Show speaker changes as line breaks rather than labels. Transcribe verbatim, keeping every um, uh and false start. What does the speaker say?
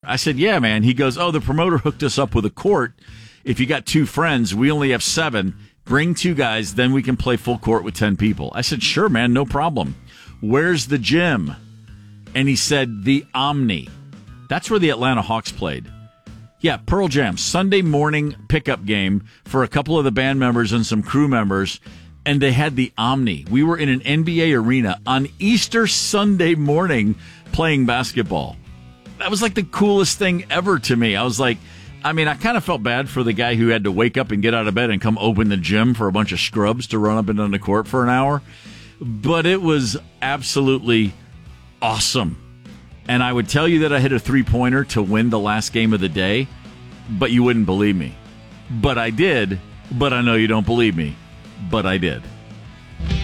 I said, yeah, man. He goes, oh, the promoter hooked us up with a court. If you got two friends, we only have seven. Bring two guys, then we can play full court with ten people. I said, sure, man, no problem. Where's the gym? And he said, the Omni. That's where the Atlanta Hawks played. Yeah, Pearl Jam, Sunday morning pickup game for a couple of the band members and some crew members, and they had the Omni. We were in an N B A arena on Easter Sunday morning playing basketball. That was like the coolest thing ever to me. I was like, I mean, I kind of felt bad for the guy who had to wake up and get out of bed and come open the gym for a bunch of scrubs to run up and down the court for an hour. But it was absolutely awesome. And I would tell you that I hit a three-pointer to win the last game of the day, but you wouldn't believe me. But I did, but I know you don't believe me. But I did.